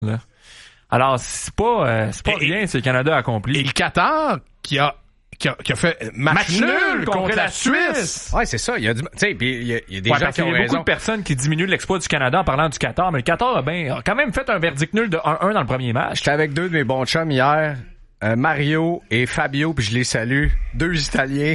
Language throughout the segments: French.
là. Alors, c'est pas rien ce que le Canada a accompli. Et le Qatar qui a fait match nul contre la Suisse. Ouais, c'est ça. Il y a du, tu sais, puis il y a des gens qui ont Il y a raison. beaucoup de personnes qui diminuent l'exploit du Canada en parlant du Qatar, mais le Qatar a quand même fait un verdict nul de 1-1 dans le premier match. J'étais avec deux de mes bons chums hier, Mario et Fabio, puis je les salue. Deux Italiens.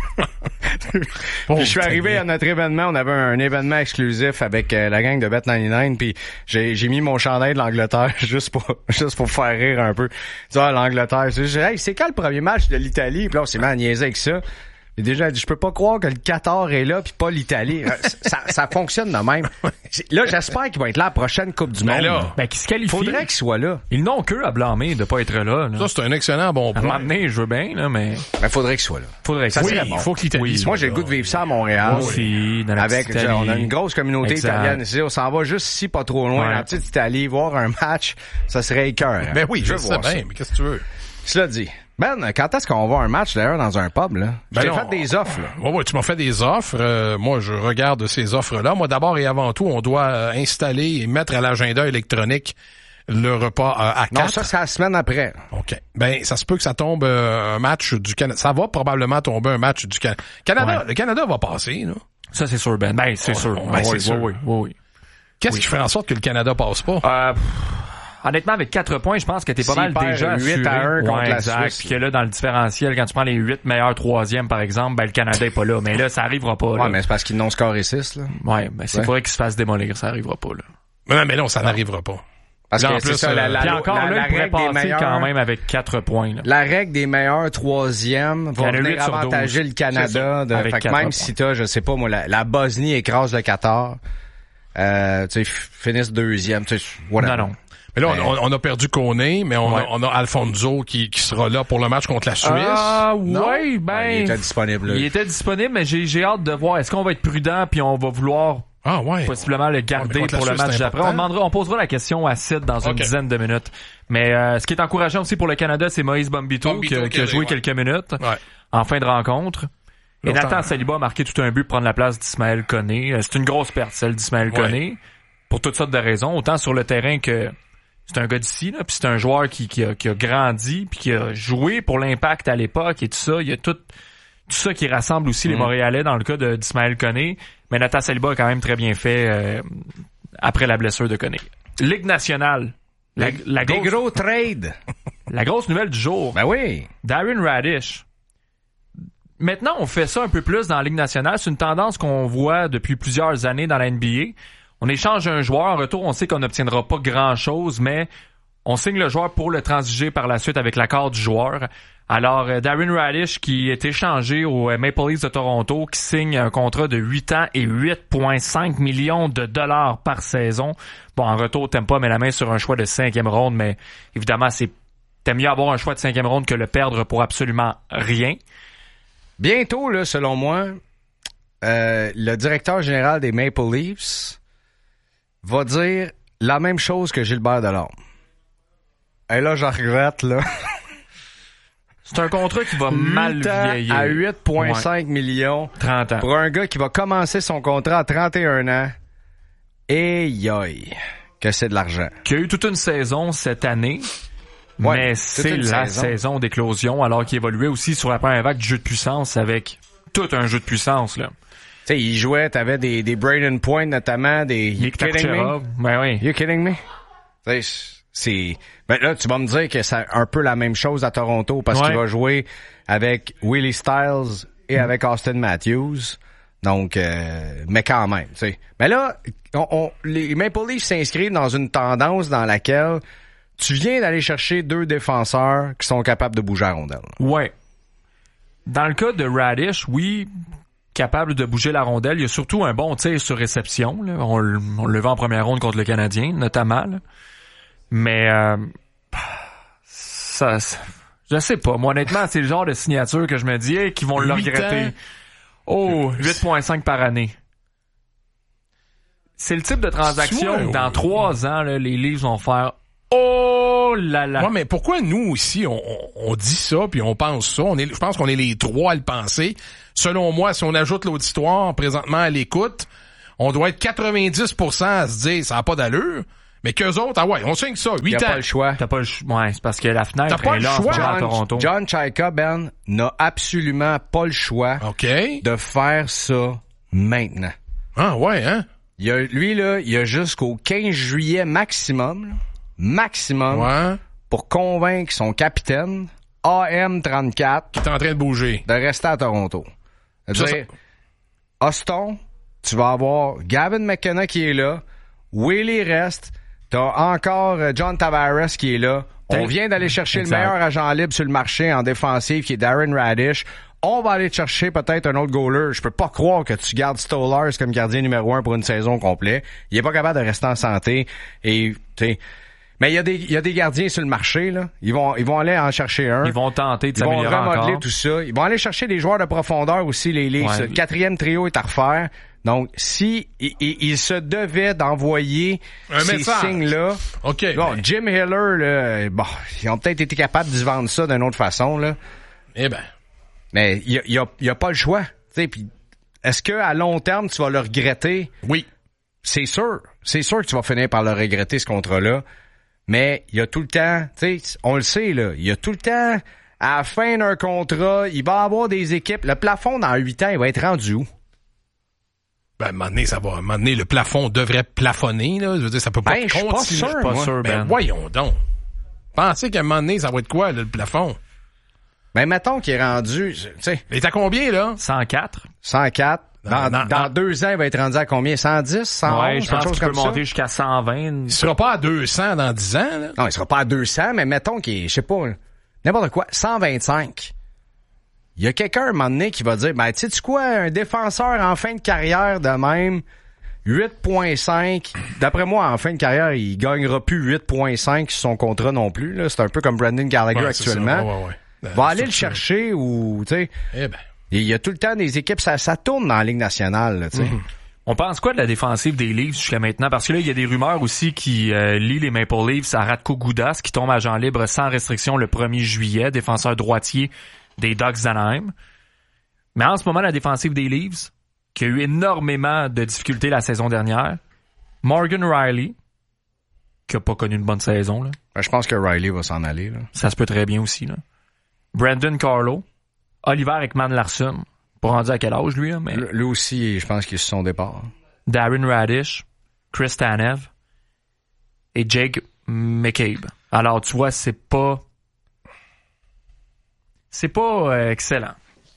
Puis je suis arrivé à notre événement, on avait un événement exclusif avec la gang de Bet99, puis j'ai mis mon chandail de l'Angleterre juste pour faire rire un peu. L'Angleterre, c'est quand le premier match de l'Italie? Puis là on s'est mis à niaiser avec ça. J'ai déjà dit, je peux pas croire que le Qatar est là puis pas l'Italie. Ça fonctionne de même. Là, j'espère qu'il va être là à la prochaine Coupe du Monde. Qu'il se qualifie. Faudrait qu'il soit là. Ils n'ont qu'eux à blâmer de pas être là. Ça, c'est un excellent bon point. À un moment donné, je veux bien, là, mais... faudrait qu'il soit là. Il faut que l'Italie soit Moi, j'ai le goût de vivre ça à Montréal. Moi aussi, dans la petite Italie. On a une grosse communauté italienne ici. On s'en va juste ici, pas trop loin, dans la petite Italie, voir un match. Ça serait écœurant. Ben oui, je sais bien, mais qu'est-ce que tu veux? Cela dit. Ben, quand est-ce qu'on va un match d'ailleurs dans un pub, là? Je t'ai fait des offres, là. Ouais, tu m'as fait des offres. Moi, je regarde ces offres-là. Moi, d'abord et avant tout, on doit installer et mettre à l'agenda électronique le repas à 4. Non, ça, c'est la semaine après. OK. Ben, ça se peut que ça tombe un match du Canada. Ça va probablement tomber un match du Canada. Le Canada va passer, là. Ça, c'est sûr, Ben. Ben, c'est sûr. Ben, c'est sûr. Oui. Qu'est-ce qui ferait en sorte que le Canada passe pas? Honnêtement, avec 4 points, je pense que t'es pas mal déjà assuré. 8-1 contre la Suisse. Puis que là, dans le différentiel, quand tu prends les 8 meilleurs troisièmes, par exemple, ben, le Canada est pas là. Mais là, ça arrivera pas, là. Ouais, mais c'est parce qu'ils n'ont scoré 6, là. Ouais, mais c'est vrai qu'il se fasse démolir, ça arrivera pas, là. Mais non, ça n'arrivera pas. Parce que c'est ça, puis encore là, il pourrait passer quand même avec 4 points, là. La règle des meilleurs troisièmes va venir avantager le Canada. Fait que même si t'as, je sais pas, moi, la Bosnie écrase le Qatar, tu sais, finissent deuxième, tu sais, voilà. Non. Mais là, on a perdu Koné, mais on a Alfonso qui sera là pour le match contre la Suisse. Ah, ouais, ben. Il était disponible, là. Il était disponible, mais j'ai hâte de voir. Est-ce qu'on va être prudent puis on va vouloir possiblement le garder pour le match d'après? On posera la question à Sid dans une dizaine de minutes. Mais, ce qui est encourageant aussi pour le Canada, c'est Moïse Bombito qui a joué quelques minutes en fin de rencontre. Et Nathan Saliba a marqué tout un but pour prendre la place d'Ismaël Koné. C'est une grosse perte, celle d'Ismaël Koné. Pour toutes sortes de raisons. Autant sur le terrain que c'est un gars d'ici, là, puis c'est un joueur qui a grandi, puis qui a joué pour l'Impact à l'époque et tout ça. Il y a tout ça qui rassemble aussi les Montréalais dans le cas d'Ismaël Koné. Mais Nathan Saliba a quand même très bien fait après la blessure de Koné. Ligue nationale. Des gros trades. La grosse nouvelle du jour. Ben oui. Darren Radish. Maintenant, on fait ça un peu plus dans la Ligue nationale. C'est une tendance qu'on voit depuis plusieurs années dans la NBA. On échange un joueur, en retour, on sait qu'on n'obtiendra pas grand-chose, mais on signe le joueur pour le transiger par la suite avec l'accord du joueur. Alors, Darren Radish, qui est échangé au Maple Leafs de Toronto, qui signe un contrat de 8 ans et 8,5 millions de dollars par saison. Bon, en retour, t'aimes pas mettre la main sur un choix de 5e ronde, mais évidemment, t'aimes mieux avoir un choix de 5e ronde que le perdre pour absolument rien. Bientôt, là, selon moi, le directeur général des Maple Leafs va dire la même chose que Gilbert Delorme. Et là, je regrette, là. C'est un contrat qui va mal vieillir. À 8,5 millions. 30 ans. Pour un gars qui va commencer son contrat à 31 ans. Et yoï, que c'est de l'argent. Qui a eu toute une saison cette année. Ouais, mais c'est la saison d'éclosion, alors qu'il évoluait aussi sur la première vague du jeu de puissance avec tout un jeu de puissance, là. Tu sais, il jouait, t'avais des Braden Point, notamment, des... You kidding me? Ben oui. You kidding me? Ben là, tu vas me dire que c'est un peu la même chose à Toronto, parce qu'il va jouer avec Willie Styles et avec Austin Matthews. Donc, mais quand même, tu sais. Mais là, les Maple Leafs s'inscrivent dans une tendance dans laquelle tu viens d'aller chercher 2 défenseurs qui sont capables de bouger la rondelle. Ouais. Dans le cas de Radish, oui, capable de bouger la rondelle. Il y a surtout un bon tir sur réception, là. On le vend en première ronde contre le Canadien, notamment, là. Mais ça, je sais pas. Moi, honnêtement, c'est le genre de signature que je me dis qu'ils vont le regretter. Oh, 8,5 par année. C'est le type de transaction que dans 3 ans, là, les Leafs vont faire oh là là. Ouais, mais pourquoi nous aussi on dit ça puis on pense ça? Je pense qu'on est les 3 à le penser. Selon moi, si on ajoute l'auditoire présentement à l'écoute, on doit être 90% à se dire ça n'a pas d'allure. Mais qu'eux autres, on signe ça, 8 ans. T'as pas le choix. T'as pas le choix. Ouais, c'est parce que la fenêtre T'as pas est le là choix. à Toronto. John Chayka, Ben, n'a absolument pas le choix de faire ça maintenant. Ah ouais, hein? Il a jusqu'au 15 juillet maximum, pour convaincre son capitaine, AM34, qui est en train de bouger, de rester à Toronto. C'est-à-dire, Austin, tu vas avoir Gavin McKenna qui est là, Willie reste, t'as encore John Tavares qui est là. On vient d'aller chercher le meilleur agent libre sur le marché en défensive qui est Darren Radish. On va aller chercher peut-être un autre goaler. Je peux pas croire que tu gardes Stolarz comme gardien numéro 1 pour une saison complète. Il est pas capable de rester en santé. Et, mais il y a des gardiens sur le marché, là. Ils vont aller en chercher un. Ils vont tenter de s'améliorer encore. Ils vont remodeler tout ça. Ils vont aller chercher des joueurs de profondeur aussi, les Leafs. Ouais. Le 4e trio est à refaire. Donc, si il se devait d'envoyer ces signes-là, Jim Hiller, là, ils ont peut-être été capables de se vendre ça d'une autre façon, là. Eh ben. Mais il y a pas le choix. Puis, est-ce que à long terme tu vas le regretter? Oui. C'est sûr que tu vas finir par le regretter, ce contrat-là. Mais il y a tout le temps, on le sait, là, il y a tout le temps, à la fin d'un contrat, il va y avoir des équipes. Le plafond, dans 8 ans, il va être rendu où? Ben, à un moment donné, le plafond devrait plafonner, là. Je veux dire, ça peut pas continuer. Je suis pas sûr, Ben. Voyons donc. Pensez qu'à un moment donné, ça va être quoi, là, le plafond? Ben, mettons qu'il est rendu, Il est à combien, là? 104. 104. Dans 2 ans, il va être rendu à combien? 110? 111? Ouais, je pense qu'il peut monter jusqu'à 120. Il sera pas à 200 dans 10 ans, là? Non, il sera pas à 200, mais mettons qu'il est, je sais pas, n'importe quoi, 125. Il y a quelqu'un, un moment donné, qui va dire, ben, tu sais quoi, un défenseur en fin de carrière de même, 8.5. D'après moi, en fin de carrière, il gagnera plus 8.5 sur son contrat non plus, là. C'est un peu comme Brandon Gallagher actuellement. Va aller le chercher ou, tu sais. Eh ben. Il y a tout le temps des équipes, ça tourne dans la Ligue nationale, là, tu sais. On pense quoi de la défensive des Leafs jusqu'à maintenant? Parce que là, il y a des rumeurs aussi qui lient les Maple Leafs à Radko Gudas, qui tombe agent libre sans restriction le 1er juillet, défenseur droitier des Ducks d'Anaheim. Mais en ce moment, la défensive des Leafs, qui a eu énormément de difficultés la saison dernière, Morgan Rielly, qui a pas connu une bonne saison, là. Je pense que Rielly va s'en aller, là. Ça se peut très bien aussi, là. Brandon Carlo, Oliver Ekman-Larsson, pas rendu à quel âge, lui, là, mais... Lui aussi, je pense qu'il est sur son départ. Darren Radish, Chris Tanev et Jake McCabe. Alors, tu vois, c'est pas excellent.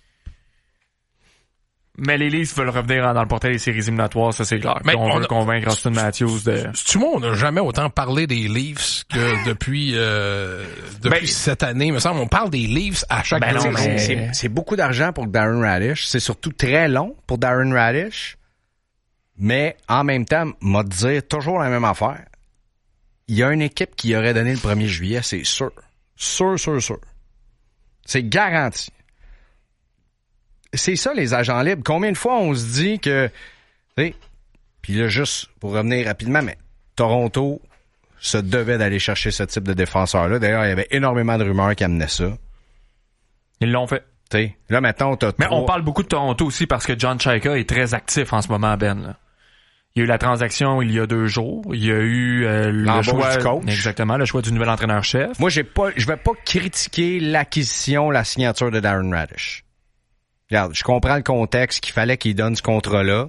Mais les Leafs veulent revenir dans le portail des séries éliminatoires, ça c'est clair. On veut convaincre Austin Matthews de... Tu vois, on n'a jamais autant parlé des Leafs que depuis cette année. Il me semble, on parle des Leafs à chaque année. C'est beaucoup d'argent pour Darren Radish. C'est surtout très long pour Darren Radish. Mais en même temps, m'a dire toujours la même affaire. Il y a une équipe qui aurait donné le 1er juillet, c'est sûr. Sûr. C'est garanti. C'est ça, les agents libres. Combien de fois on se dit que... Puis là, juste pour revenir rapidement, mais Toronto se devait d'aller chercher ce type de défenseur-là. D'ailleurs, il y avait énormément de rumeurs qui amenaient ça. Ils l'ont fait. Là, maintenant, Mais on parle beaucoup de Toronto aussi parce que John Chayka est très actif en ce moment, Ben. Là. Il y a eu la transaction il y a 2 jours. Il y a eu le choix du coach. Exactement, le choix du nouvel entraîneur-chef. Moi, je vais pas critiquer l'acquisition, la signature de Darren Radish. Regarde, je comprends le contexte qu'il fallait qu'il donne ce contrat-là.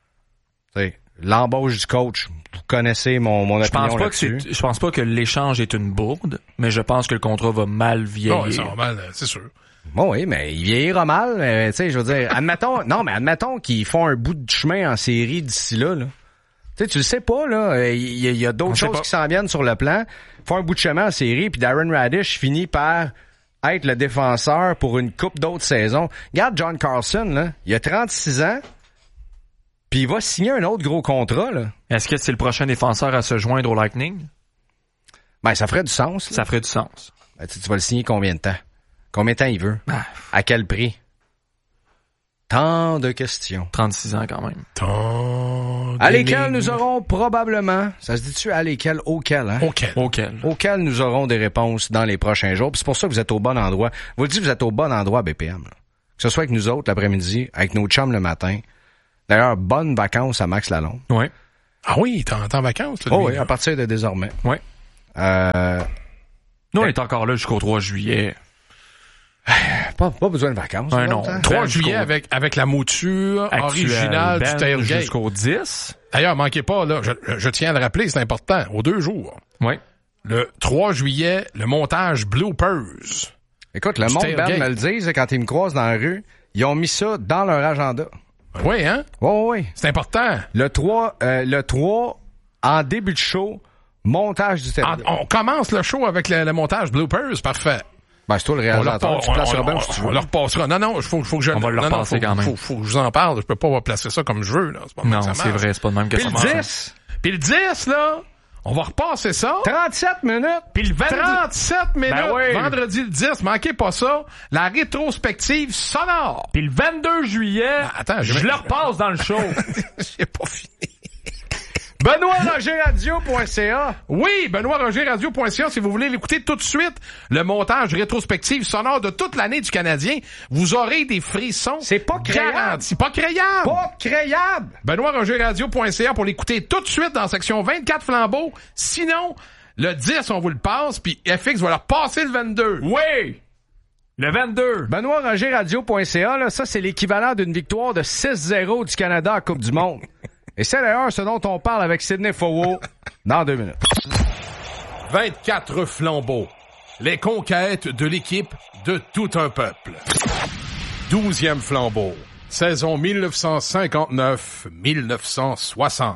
L'embauche du coach, vous connaissez mon opinion là-dessus. Je pense pas que l'échange est une bourde, mais je pense que le contrat va mal vieillir. Non, ça va mal, c'est sûr. Bon, oui, mais il vieillira mal, tu sais, je veux dire, admettons qu'ils font un bout de chemin en série d'ici là. Tu sais, tu le sais pas, là, il y a d'autres choses qui s'en viennent sur le plan. Ils font un bout de chemin en série, puis Darren Radish finit par être le défenseur pour une couple d'autres saisons. Regarde John Carlson, là, il a 36 ans, puis il va signer un autre gros contrat, là. Est-ce que c'est le prochain défenseur à se joindre au Lightning? Ben, ça ferait du sens. Là. Ça ferait du sens. Ben, tu vas le signer combien de temps? Combien de temps il veut? À quel prix? Tant de questions. 36 ans quand même. À lesquelles nous aurons probablement, ça se dit-tu à lesquelles, auquel, hein? Auquel nous aurons des réponses dans les prochains jours. Puis c'est pour ça que vous êtes au bon endroit. Vous le dites, vous êtes au bon endroit, BPM. Là. Que ce soit avec nous autres l'après-midi, avec nos chums le matin. D'ailleurs, bonnes vacances à Max Lalonde. Oui. Ah oui, t'es en vacances? Oui, à partir de désormais. Oui. Nous, on est encore là jusqu'au 3 juillet. Pas besoin de vacances. Non. 3 juillet avec la mouture originale du tailgate. Jusqu'au 10. D'ailleurs, manquez pas, là, je tiens à le rappeler, c'est important, aux 2 jours. Oui. Le 3 juillet, le montage bloopers. Écoute, le monde me le dit, quand ils me croisent dans la rue, ils ont mis ça dans leur agenda. Oui, hein? Oui. C'est important. Le 3, en début de show, montage du tailgate. On commence le show avec le montage bloopers, parfait. Ben, c'est toi le réalisateur, tu placeras bien si tu veux. On le repassera. Non, faut que je... On va le repasser quand même. Faut que je vous en parle. Je peux pas placer ça comme je veux, là. C'est pas non, c'est vrai, c'est pas de même que ça marche. Puis le 10, là, on va repasser ça. 37 minutes. Puis le 37 minutes. Ben oui. Vendredi le 10, manquez pas ça. La rétrospective sonore. Puis le 22 juillet, je le repasse dans le show. J'ai pas fini. BenoîtRogerRadio.ca. Oui, BenoîtRogerRadio.ca, si vous voulez l'écouter tout de suite, le montage rétrospective sonore de toute l'année du Canadien, vous aurez des frissons. C'est pas créable. C'est pas créable. Pas créable. BenoîtRogerRadio.ca pour l'écouter tout de suite dans la section 24 flambeaux. Sinon, le 10, on vous le passe, puis FX va leur passer le 22. Oui! Le 22. BenoîtRogerRadio.ca, là, ça, c'est l'équivalent d'une victoire de 6-0 du Canada en Coupe du Monde. Et c'est d'ailleurs ce dont on parle avec Sidney Fowo dans 2 minutes. 24 flambeaux. Les conquêtes de l'équipe de tout un peuple. 12e flambeau. Saison 1959-1960.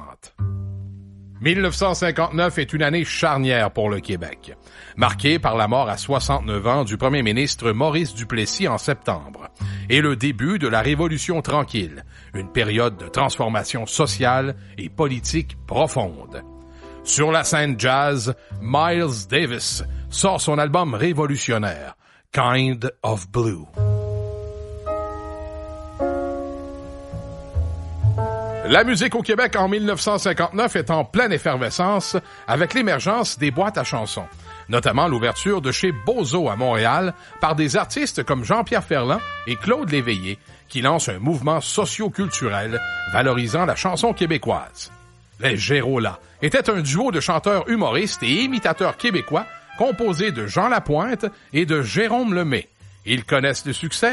1959 est une année charnière pour le Québec, marquée par la mort à 69 ans du premier ministre Maurice Duplessis en septembre, et le début de la Révolution tranquille, une période de transformation sociale et politique profonde. Sur la scène jazz, Miles Davis sort son album révolutionnaire, Kind of Blue. La musique au Québec en 1959 est en pleine effervescence avec l'émergence des boîtes à chansons, notamment l'ouverture de chez Bozo à Montréal par des artistes comme Jean-Pierre Ferland et Claude Léveillé qui lancent un mouvement socio-culturel valorisant la chanson québécoise. Les Gérolas étaient un duo de chanteurs humoristes et imitateurs québécois composé de Jean Lapointe et de Jérôme Lemay. Ils connaissent le succès